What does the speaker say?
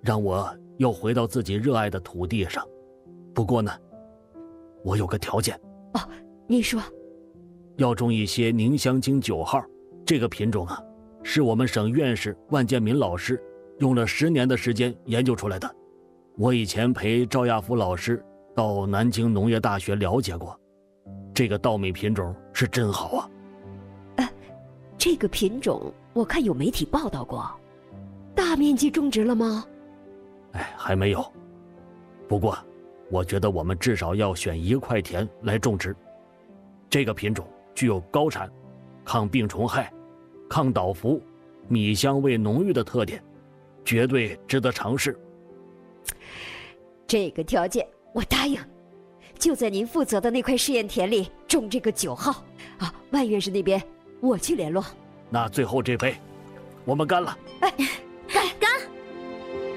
让我又回到自己热爱的土地上。不过呢，我有个条件。 哦，您说。 要种一些宁香晶9号，这个品种啊，是我们省院士万建民老师用了10年的时间研究出来的。我以前陪赵亚夫老师到南京农业大学了解过，这个稻米品种是真好啊。 这个品种我看有媒体报道过，大面积种植了吗？ 还没有。不过我觉得我们至少要选1块田来种植。这个品种具有高产、抗病虫害、抗倒伏、米香味浓郁的特点，绝对值得尝试。 这个条件我答应，就在您负责的那块试验田里种这个9号啊。万院士那边我去联络。 那最后这杯，我们干了！